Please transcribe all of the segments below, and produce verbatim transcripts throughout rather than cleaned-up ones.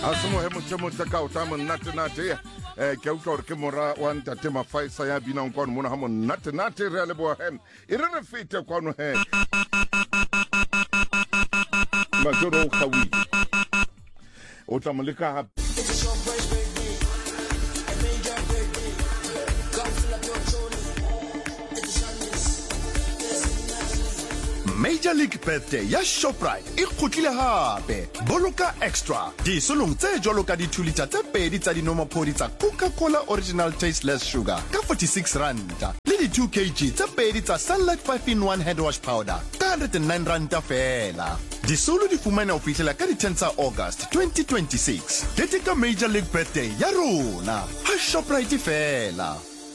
Asimo he motse motse ka o tsa monnate nate eh ke utlwa re ke mora wa ntate Mafaisa ya bina nkwano mona ha monnate nate re le bo hem e re re fete kwano he Majoro khawi o tla moleka ha Major League Birthday ya Shoprite e kgutlile hape. Boloka extra. Di solong tse jwalo ka di two liter tse pedi tsa dinomaphodi tsa Coca-Cola Original Tasteless Sugar ka forty-six rand. Le di two kilograms tse pedi tsa Sunlight five in one hand wash powder ka one hundred and nine rand fela. Di solo di fumana ho fihlela ka di ten tsa August twenty twenty-six. Keteka Major League Birthday ya rona. Ha Shoprite fela.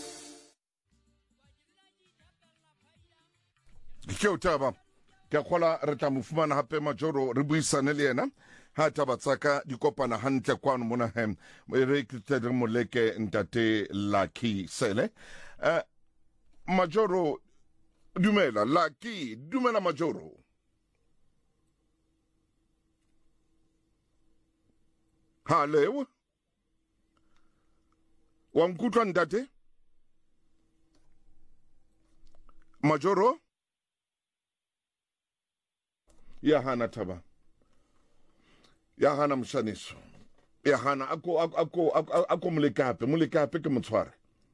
Ke o taba ke khola re tla mo fumana hape Majoro re buisane le yena ha taba tsaka di kopana hantle kwano mona hem re ke re moleke ntate Lucky Sele eh Majoro dumela Lucky dumela Majoro Hallo wa nkutlwa ntate Majoro ya hana taba ya hana mshaniso ya hana ako ako ako moleka hape moleka hape ke motshware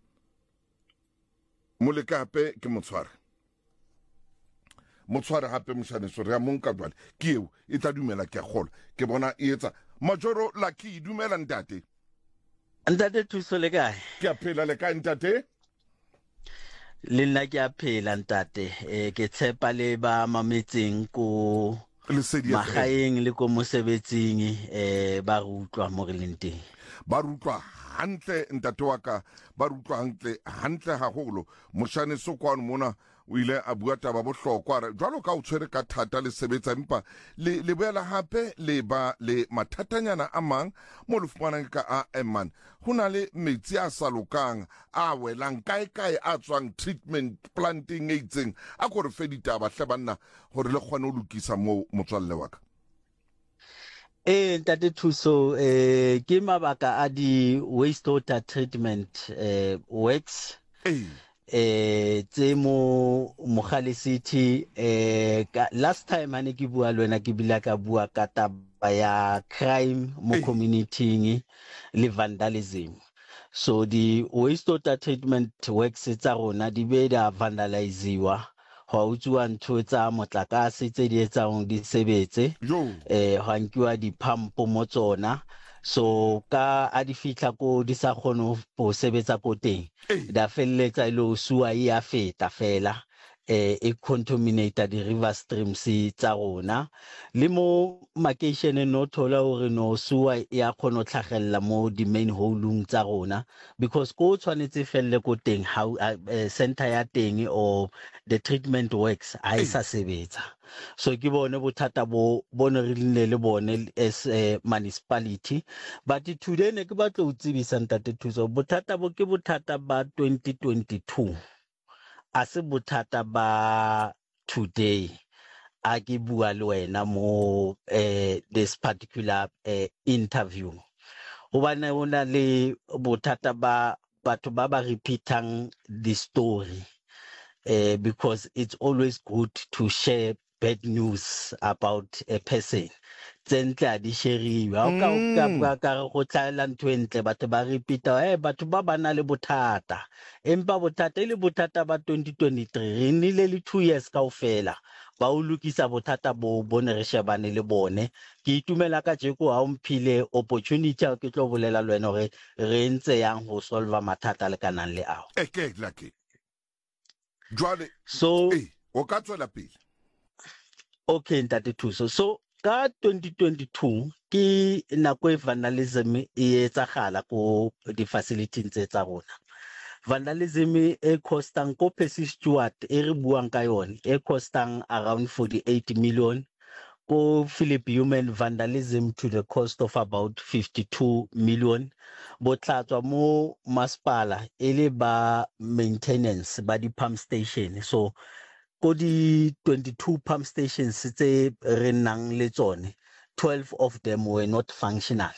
moleka hape ke motshware motshware hape mshaniso re a monka jwale ke eo e tla dumela ke a gola ke bona e etsa Majoro Lucky dumela ntate ntate thuso le kae ke a phela le kae ntate le nna ke a phela ntate eh ke tshepa le ba mametseng ko magaeng le ko mosebetsing eh ba rutlwa mo re leng teng ba rutlwa hantle ntate wa ka ba rutlwa hantle hantle haholo moshane so kwano mona o ile a bua taba bohlokwa jwalo ka o tshwere ka thata le sebetsa empa le le boela hape le ba le mathatanyana a mang mo le fumana ka a eman hona le metsi a sa lokang a welang kae kae a tswang treatment planting aging a go re fedita ba hle banna hore le kgone ho lokisa mo motswalle wa ka eh ntate thuso eh ke mabaka a di wastewater treatment eh works eh eh tse mo Mogale City eh last time ane ke bua le wena ke bila ka bua ka taba ya crime mo community le vandalism so the wastewater treatment works tsa rona di be da vandaliziwa ho utswa ntho tsa motlakase tse di etsang di sebetse eh ho nkiwa di pump mo tsona so ka a di fitla ko di sa kgone ho sebetsa ko teng da felletsa ile suwa ya feta fela eh e contaminate di river streams tsa rona le mo makeishene no thola hore no suwa ya kgone ho tlhagella mo di main holung tsa rona because ko tshwanetse felle ko teng how uh, center ya teng or the treatment works a isa sebetsa so ke bone bothata bo bone re le le bone as uh, municipality but today ne ke batla o tsebisa ntate thuso bothata bo ke bothata ba twenty twenty-two ase bothata ba today a ke bua le wena mo eh this particular eh, interview o bana ona le bothata ba batho ba ba repeatang the story eh because it's always good to share bad news about a person tsentle di sheriwa o ka o ka ka go tlaela ntwe ntle batho ba repeata eh batho ba bana le bothata empa bothata ile bothata ba twenty twenty-three re nile le two years ka ofela ba o lokisa bothata bo bone re shebane le bone ke itumela ka jeko ha o mphile opportunity ke tlo bolela le wena hore re ntse yang ho solve mathata le kanang le ao eke Lucky jwale so eh o ka tswela pele okay ntate thuso so ka twenty twenty-two ke nako e vandalism e etsagala ko di facilities tsa rona vandalism e costang ko Percy Stewart e re buang ka yone e costang around forty-eight million ko Philip Human vandalism to the cost of about fifty-two million botlatswa mo masipala ele ba maintenance ba di pump station so ko di twenty-two pump stations tse re nang le tsone twelve of them were not functional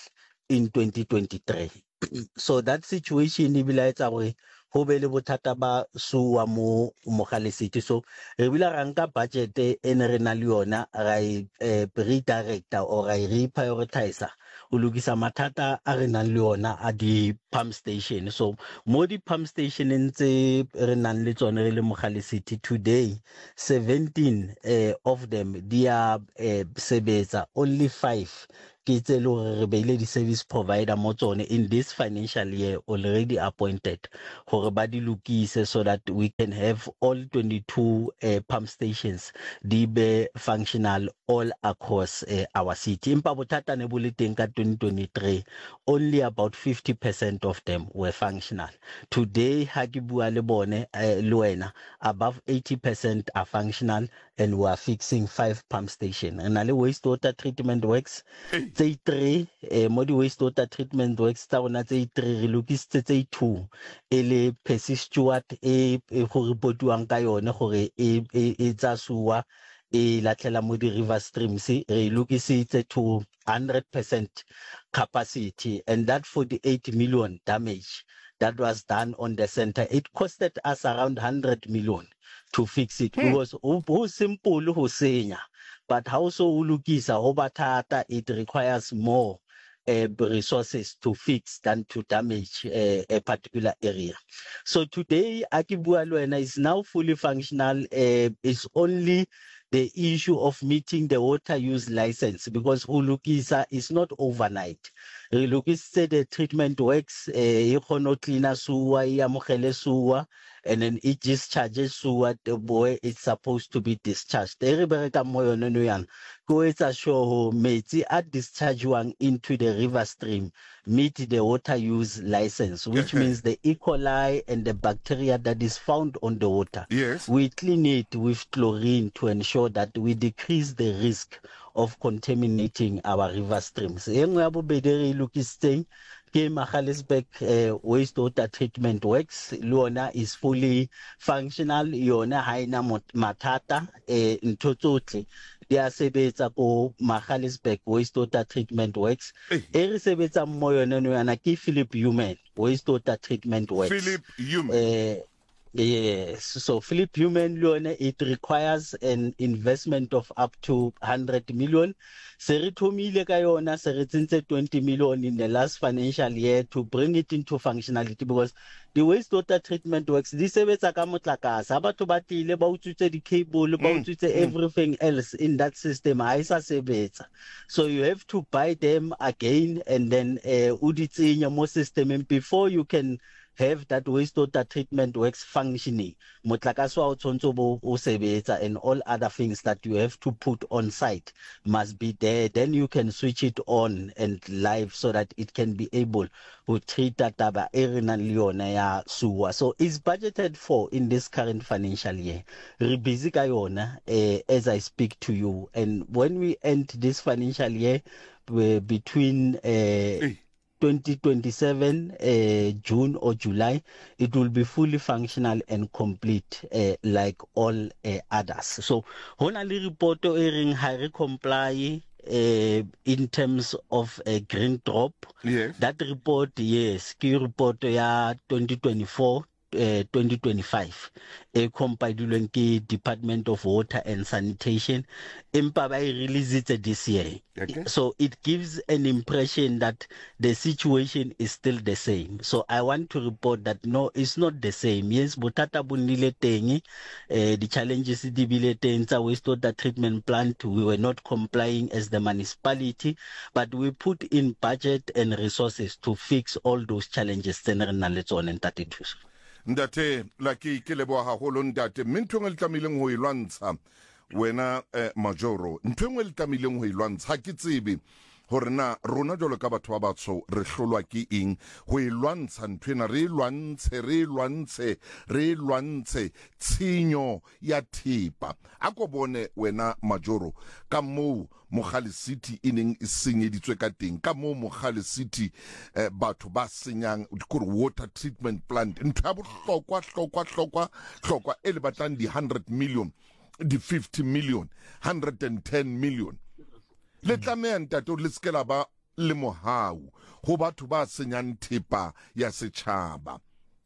in twenty twenty-three. So that situation e bila etsa gore ho be le bothata ba suwa mo Mogale City. So re bila ranka budget e ne re na le yona ra e redirector or ra e reprioritize o lokisa mathata a re nang le yona a di pump station. So mo di pump station ntse re nang le tsone re le Mogale City today, seventeen uh, of them they are uh, sebetsa, only five ke tse le gore re beile di-service provider mo tsone in this financial year already appointed gore ba di lokise so that we can have all twenty-two uh, pump stations di be functional all across uh, our city. Empa bothata ne bo le teng ka twenty twenty-three, only about fifty percent of them were functional. Today ha ke bua le bone uh, le wena, above eighty percent are functional and we are fixing five pump stations. And ale wastewater treatment works tse three eh mo di wastewater treatment works tsa bona tse three re lokisitse tse two ele Percy Stewart e go reportiwang ka yone gore e e tsa suwa e latlela mo di river streams re lokisitse to one hundred percent capacity, and that forty-eight million damage that was done on the center, it costed us around one hundred million to fix it. Hmm. It was ho simple ho senya, but how so ulukisa ho bathata, it requires more uh, resources to fix than to damage uh, a particular area. So today Akibua Luena is now fully functional. Uh, it's only the issue of meeting the water use license, because Ulukisa is not overnight. Ulukisa the treatment works, e khono cleaner suwa, ya mogele suwa, and then it discharges suwa the boy it's supposed to be discharged. Ere bereka moyo no yan go etsa sure metsi a dischargewang into the river stream meet the water use license, which means the E. coli and the bacteria that is found on the water. Yes. We clean it with chlorine to ensure that we decrease the risk of contaminating our river streams. Engwe ya bobedi re lokisitseng ke Magaliesburg uh, wastewater treatment works. Luona is fully functional, yona haina matata eh ntho tsotlhe di a sebetsa ko Magaliesburg wastewater treatment works. E re sebetsa mo yona no yana ke Philip Human wastewater treatment works. Philip Human. Eh Yes, so Philip Human loan, it requires an investment of up to one hundred million. Seritomile kayona seritsinse twenty million in the last financial year to bring it into functionality, because the wastewater treatment works di sebetsa ka motlakase, abatho ba tile ba utsutse di cable ba utsutse everything else in that system ha isa sebetsa. So you have to buy them again and then uh, u di tsenya mo system before you can have that wastewater treatment works functioning. Motlakase wa o tshwantse bo o sebetsa, and all other things that you have to put on site must be there. Then you can switch it on and live so that it can be able to treat that taba erina liona ya suwa. So it's budgeted for in this current financial year. Re busy ka yona uh, as I speak to you, and when we end this financial year uh, between uh, hey. twenty twenty-seven uh, June or July, it will be fully functional and complete uh, like all uh, others. So hona le report o ering ha re comply uh, in terms of a uh, green drop. Yes. That report, yes, ki report ya twenty twenty-four Uh, twenty twenty-five e compiled ke Department of Water and Sanitation, empa ba release it this year. Okay. So it gives an impression that the situation is still the same. So I want to report that no, it's not the same. Yes, botata bunile teng, uh, the challenges di bile teng tsa wastewater treatment plant, we were not complying as the municipality, but we put in budget and resources to fix all those challenges tse re nang le tsone ntate thuso. Ndate la ki ke leboa haholo ndate mentwe le tamileng ho ilwantsha wena eh, Majoro ntwe le tamileng ho ilwantsha ha ke tsebe hore na rona jolo ka batho ba batso re hlolwa ke eng ho ilwantsha ntwena re ilwantshe re ilwantshe re ilwantshe tshinyo ya thipa ako bone wena Majoro ka mo Mogale City ineng e senyeditswe ka teng ka mo Mogale City eh, batho ba senyang dikore water treatment plant ntwa bohlokwa hlokwa hlokwa hlokwa ele batlang di one hundred million di fifty million one hundred ten million le tlameya ntate le skela ba le mohau go batho ba senyang thepa ya setšhaba.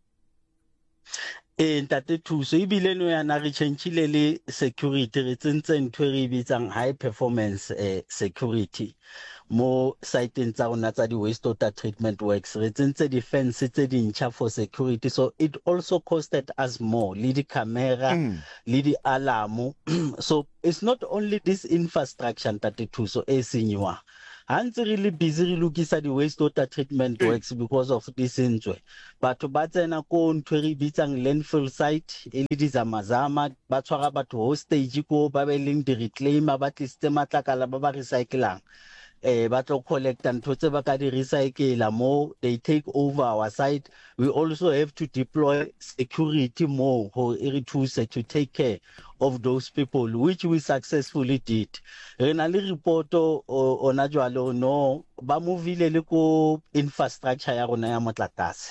e ntate thuso ebile no yana re tšhentšhile le security re tsentse ntho e re e bitsang high performance eh, security mo siteng tsa rona tsa di-waste water treatment works re tsentse di-fence tse dintšha for security, so it also costed us more le di-camera Mm. le di-alarmo so it's not only this infrastructure ntate thuso e senywa ha ntse re le busy re lokisa di-waste water treatment works because of disentswe batho ba tsena ko ntho e re bitsang landfill site e le dizamazama ba tshwara batho hostage ko ba be leng di-reclaimer ba tlisitse matlakala ba ba recyclang eh ba tlo collecta ntho tse ba ka di recycla mo, they take over our site. We also have to deploy security more for re thuse to take care of those people, which we successfully did. Re na le report ona jwalo no ba movile le ko infrastructure ya rona ya motlakase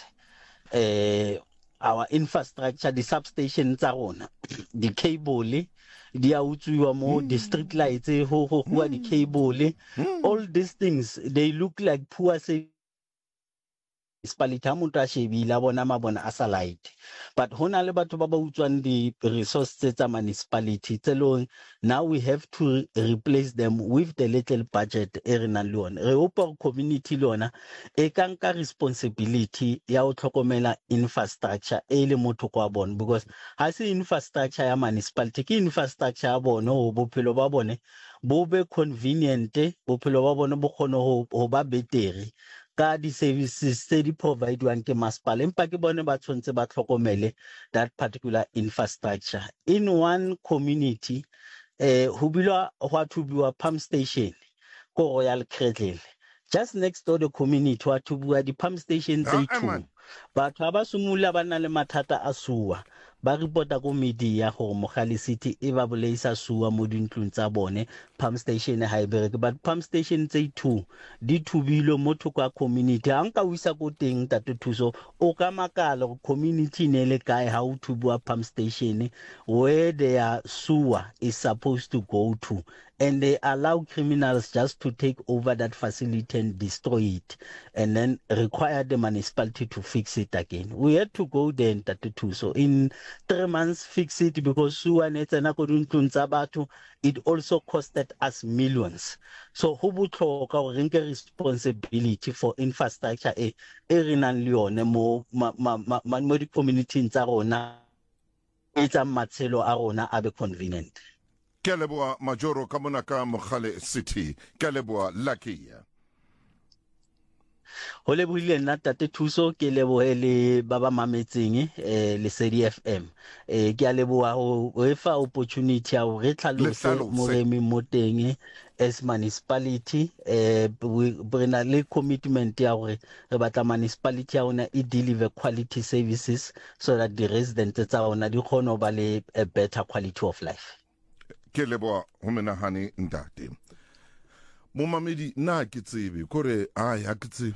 eh our infrastructure, the substation tsa rona the cable di a utswiwa mo the street lights ho ho ho di cable, all these things they look like poor service. Municipality ha motho a shebile a bona mabona a sa light, but hona le batho ba ba utswang di resources tsa municipality tse leng now we have to replace them with the little budget e re nang le yona. Re hopa community le yona e ka nka responsibility ya ho tlhokomela infrastructure e le motho kwa bona, because ha se infrastructure ya municipality ke infrastructure ya bona ho bophelo ba bone bo be convenient, bophelo ba bone bo kgone ho ba betere ka di-services tse di providewang ke masepala, empa ke bone ba tshwanetse ba tlhokomele that particular infrastructure. In one community eh ho bilwa ho thubiwa pump station ko Royal Cradle, just next door the community wa thubiwa di pump station tse two. Batho ba sumula ba na le mathata a suwa ba reporta ko media gore Mogale City e ba boleisa suwa mo dintlong tsa bone, pump station ha e bereke, but pump station tse two di thubilo mo thoko community. Ha nka wisa ko teng tate thuso o ka makala go community ne le kae ha o thubwa pump station where their sewer is supposed to go to, and they allow criminals just to take over that facility and destroy it and then require the municipality to fix it again. We had to go there and tate thuso in three months fix it, because sewer nets and it also costed us millions. So who would talk our responsibility for infrastructure e erinan leone mo mo community in Zarona it's a matshelo a rona a be convenient. Ke leboa Majoro ka mona ka Mogale City, ke leboa Lucky. Ho lebohile nna tate thuso, ke lebohe le ba ba mametseng eh le C D F M eh ke a leboha ho efa opportunity ya ho re tlhalose moremi moteng as municipality eh re na le commitment ya hore re batla municipality ya ona e deliver quality services so that the residents tsa ona di kgone ho ba le a better quality of life. Ke leboa ho menahane ntate mo mamedi na ke tsebe kore a ya ke tsebe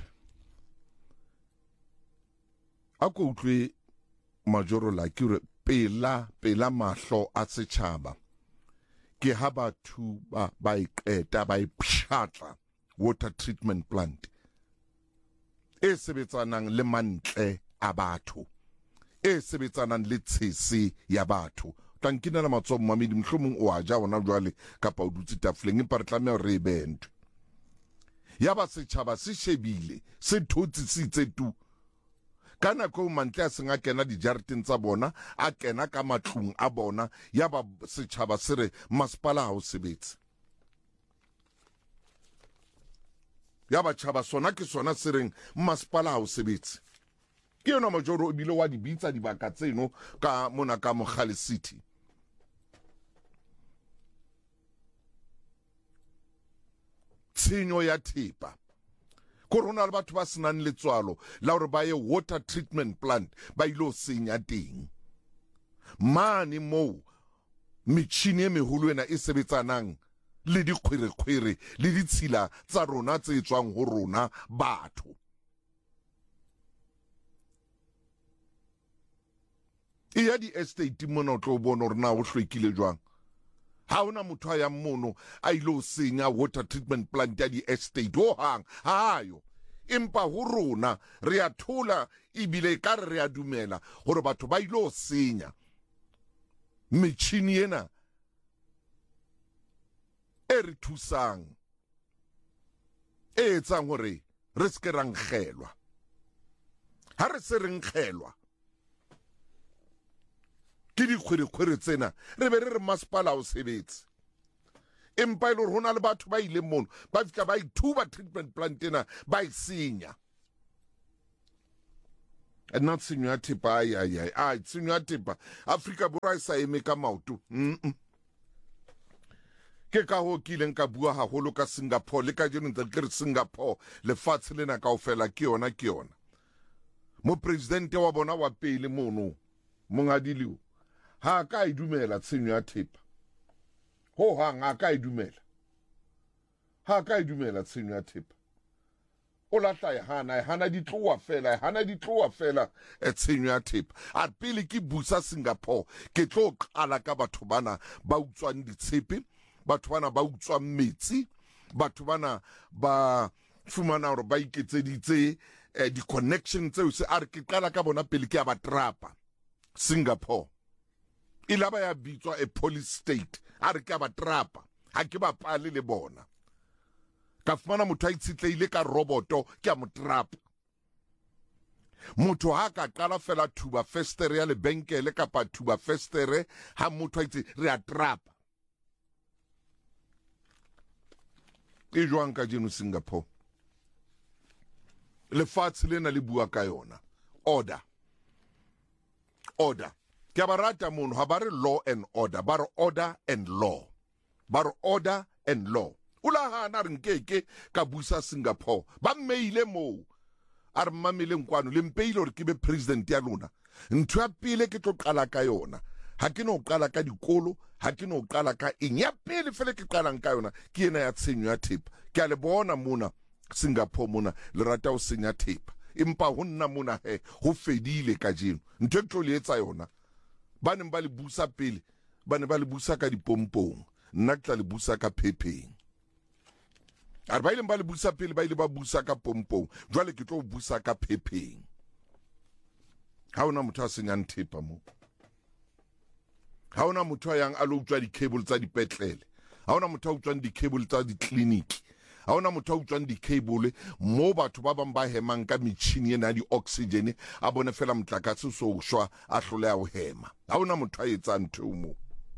a ko utlwe Majoro la ke re pela pela mahlo a setšhaba ke ha batho ba ba iqeta ba ipshatla water treatment plant e sebetsanang le mantle a batho e sebetsanang le tshese ya batho tankina la matso mamedi mhlomong o a ja ona jwale kapa o dutse tafoleng empa re tlameha re bent ya ba setšhaba se shebile se thotse se itse tu kana ko mantle a senga kena di jarteng tsa bona a kena ka matlung a bona ya ba setšhaba se re masepala ha o sebetse ya ba tšhaba sona ke sona se reng masepala ha o sebetse ke yona Majoro o bile wa di bitsa dibaka tseno ka mona ka Mogale City. Tshenyo ya thepa korona le batho ba senang letswalo la hore ba ye water treatment plant ba ilo senya teng mane mo metšhini e meholo ena e sebetsanang le dikgwerekgwere le ditshila tsa rona tse tswang ho rona batho. E ya di estate mona o tlo bona hore na o hlwekile jwang ha ona motho ya mmono a ile senya water treatment plant ya di estate ho hang hayo empa ho rona re a thola ibile ka re a dumela hore batho ba ile senya metšhini ena e re thusang e etsang hore re se ra nkgelwa ha re se re nkgelwa ke dikgwere-kgwere tsena re be re re masepala o sebetse empa ile hona le batho ba ile mono ba fitla ba ithuba treatment plant ena ba isenya and not tshenyo ya thepa ai ai ai ai tshenyo ya thepa Afrika Borwa sa eme ka maoto mm ke ka ho kileng ka bua haholo ka Singapore le ka jeno ntse ke re Singapore le fatshe lena kaofela ke yona ke yona mo president wa bona wa pele mono mongadiliwo ha ka idumela tshenyo ya thepa ho hang a ka idumela ha ka idumela tshenyo ya thepa o latla ya hana hana di tloa fela hana di tloa fela e tshenyo ya thepa a pele ke busa Singapore ke tlo qala ka batho bana ba utswang ditshepe batho bana ba utswang metsi batho bana ba fumana hore ba iketseditse eh, di connection tseo se a re ke qala ka bona pele ke ya ba trapa Singapore ilaba ya bitswa a police state a re ke ba trapa ha ke ba pale le bona ka fumana motho a itsitleile ka roboto ke a mo trapa motho ha ka qala fela thuba festere ya lebenkele kapa thuba festere ha motho a itse re a trapa e jwang ka jeno Singapore le fatshe lena le bua ka yona order order ke ba rata mono ha ba re law and order ba re order and law ba re order and law ula hana re nkeke ka busa Singapore ba mmeile mo a re mamele nkwano le mpeile hore ke be president ya lona ntho ya pele ke tlo qala ka yona ha ke no qala ka dikolo ha ke no qala ka eng ya pele fele ke qalang ka yona ke ena ya tshenyo ya thepa ke a le bona mona Singapore mona le rata ho senya thepa empa ho nna mona he ho fedile ka jeno ntho e tlo le etsa yona ba ne ba le busa pele ba ne ba le busa ka dipompong nna tla le busa ka phepeng a ba ile ba le busa pele ba ile ba busa ka pompong jwale ke tlo busa ka phepeng ha ona motho a senyang thepa mo ha ona motho yang a lo utswa di cable tsa dipetlele ha ona motho a utswang di cable tsa di clinic ha ona motho a utswang di cable mo batho ba bang ba hemang ka metšhini ena di oxygen a bone fela motlakatse so shwa a hlole ya ho hema ha ona motho a etsa ntho mo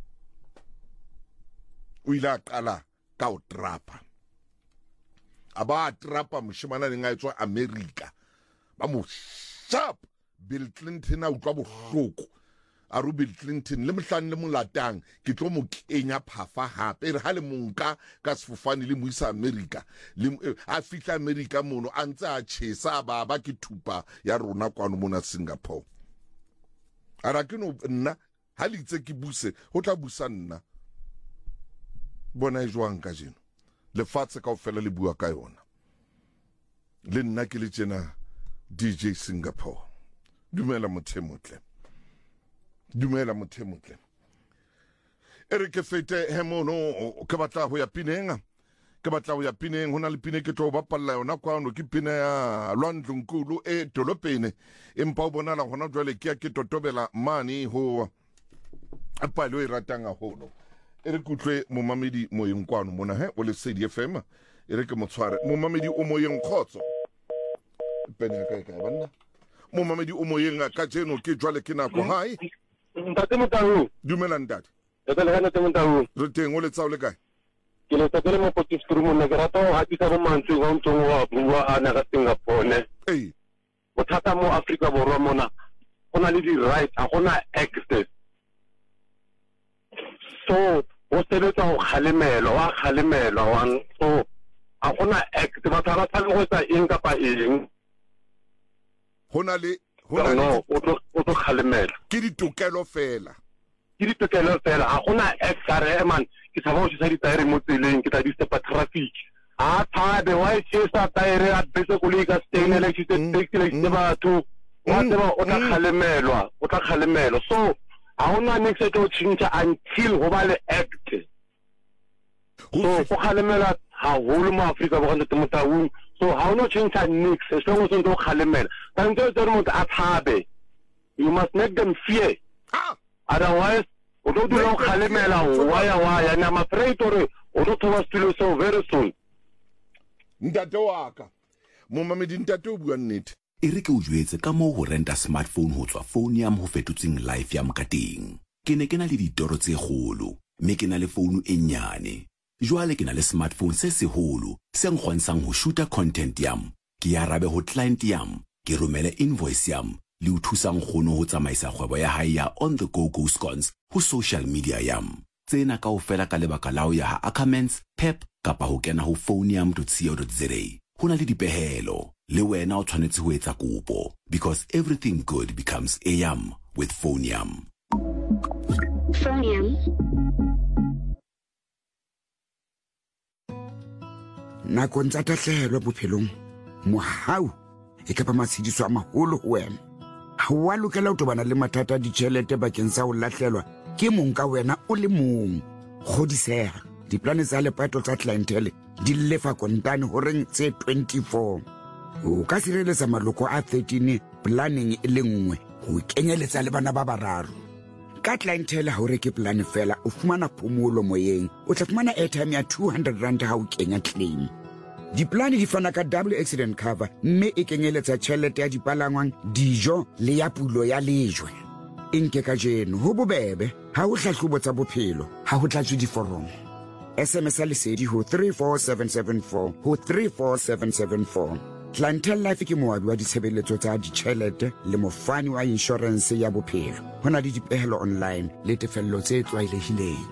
o ile a qala ka o trapa aba trapa moshimana le ngaetswa America ba mo sharp Bill Clinton a utlwa bohloko a ru Bill Clinton le mohlane le molatang ke tlo mo kenya phafa hape re ha le monka ka sefofane le moisa America le a fihla America mono a ntse a tshesa ba ba ke thupa ya rona kwano mona Singapore ara ke no nna ha le itse ke buse ho tla busa nna bona e jwang ka jeno le fatse ka ofela le bua ka yona le nna ke le tsena D J Singapore dumela mothemotle dumela mothemotle ere ke fete hemono ke batla ho ya pineng ke batla ho ya pineng hona le pine ke tlo bapalla yona kwano ke pine ya Lwandlunkulu e Tolopene empa o bona la hona jwale ke ke totobela mani ho apa lo iratanga holo ere kutlwe mo mamedi mo yenkwano mona he o le C D F M ere ke motshware mo mamedi o mo yenkgotso pene ya kae kae banna mo mamedi o mo yenga ka jeno ke jwale ke nako hai ntate Motau dumela ntate ete le gana te Motau re teng o le tsao le kae ke le tsapele mo Potchefstroom mo ke rata ho hatisa bo mantsi go ntong wa bua ana ka Singapore ne ei bothata mo Afrika Borwa mona gona le di right a gona access so o sebetsa go khalemelo wa khalemelo wa so a gona act ba tla tla go etsa eng kapa eng hona le hona no o tlo o tlo khalemela ke ditokelo fela ke ditokelo fela a gona act are man ke sa bo se di tire mo tseleng ke ta di sepa traffic a thabe wa itse tire a bese go le ka stainele ke tse tse le batho wa tseba o tla khalemelwa o tla khalemelwa so a hona next to change until go ba le act so go khalemela ha holo mo Africa ba go motawung so how no change nix as long as you don't khalemela then just don't athabe you must make them fear ah otherwise o do do lo khalemela waya waya na ma traitor o do to still so very soon ntate wa ka mo mamedi ntate o bua nnete e re ke o jwetse ka mo go renta smartphone ho tswa phone ya mo fetotseng life ya mokateng ke ne ke na le ditoro tse kgolo me ke na le phone e nyane jwale ke na le smartphone se seholo se nkgonsang ho shoota content yam ke ya rabe ho client yam ke romela invoice yam le o thusang kgono ho tsamaisa kgwebo ya hae ya on the go go scones ho social media yam tsena ka ofela ka lebaka la ho ya ha Ackermans Pep kapa ho kena ho phone yam dot co dot za hona le dipehelo le wena o tshwanetse ho etsa kopo because everything good becomes a yam with phone yam phone yam na kontsa tahlelo bophelong mohau e ka ba matshidiso a maholo ho wena ha wa lokela ho tobana le mathata di tšhelete bakeng sa ho lahlelwa ke mong ka wena o le mong kgodisega diplane tsa lepato tsa clientele di lefa kontane ho reng tse twenty-four o ka sireletsa maloko a thirteen planning e le nngwe ho kenyeletsa le bana ba bararo ka clientele ha o reke plan fela o fumana phomolo moyeng o tla fumana airtime ya two hundred rand ha o kenya claim diplane di fana ka double accident cover mme e kenyeletsa tšhelete ya dipalangwang dijo le ya pulo ya lejwe inke ka jeno ho bobebe ha o hlahlobo tsa bophelo ha ho tlatswe diforomo S M S a lesedi ho three four seven seven four ho three four seven seven four Clientele Life ke moabi wa ditshebeletso tsa ditšhelete le mofani wa insurance ya bophelo hona le dipehelo online le tefello tse tlwaelehileng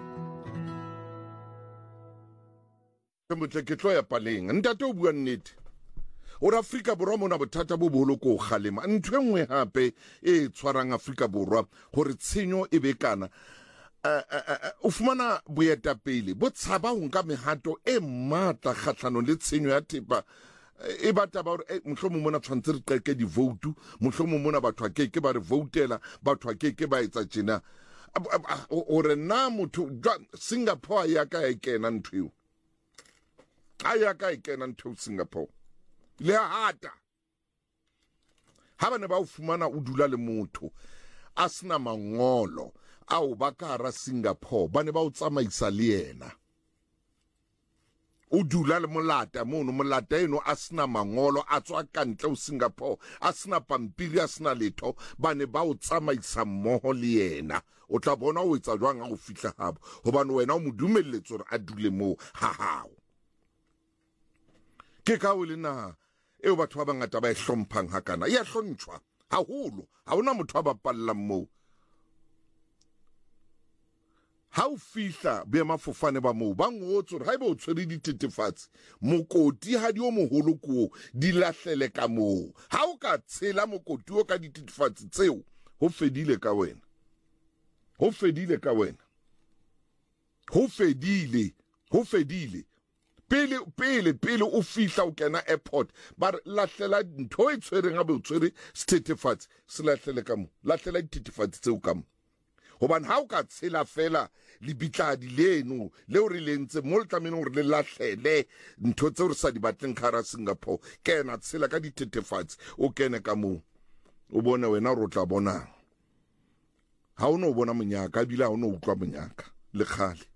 ke motle ke tlo ya paleng ntate o bua nnete o ra Afrika Borwa mona bothata bo boholo ko khalema ntwe nngwe hape e tshwarang Afrika Borwa gore tshenyo e be kana o fumana boetapele bo tshaba ho nka mehato e matla kgatlhanong le tshenyo ya thepa e bata ba mohlomong mona tshwantse re qeke di vote mohlomong mona batho a keke ba re votela batho a keke ba etsa tjena ore na motho Singapore ya ka e kena ntho a ya ka e kena ntho Singapore le hata ha bana ba o fumana o dula le motho a sena mangolo a o ba ka ra Singapore bane ba o tsamaisa le yena o dula le molata mono molata eno a sena mangolo a tswa ka ntle o Singapore a sena pampiri a sena letho bane ba o tsamaisa mmoho le yena o tla bona o etsa jwang a go fihla habo hobane wena o mo dumelletse hore a dule mo ha hao ke ka o lena eo batho ba bangata ba e hlomphang hakana ya hlontshwa haholo ha ona motho a bapalla mo ha o fihla boemafofane ba moo ba ngotse gore ha ebe o tshwere ditetefatsi mokoti ha di o moholo kuo di lahlele ka moo ha o ka tshela mokoti o ka ditetefatsi tseo ho fedile ka wena ho fedile ka wena ho fedile ho fedile pele pele pele o fihla o kena airport ba lahlela ntho e tshwereng a be o tshwere stetefatsi se lahlele ka moo lahlela ditetefatsi tseo ka moo hobane ha o ka tshela fela le bitladi leno le o re lentse mo le tlamene gore le lahlele ntho tse re sa di batleng kara Singapore kena tshela ka ditetefatsi o kene ka moo o bone wena re tla bona ha o no bona monyaka bila ha o no utlwa monyaka le khale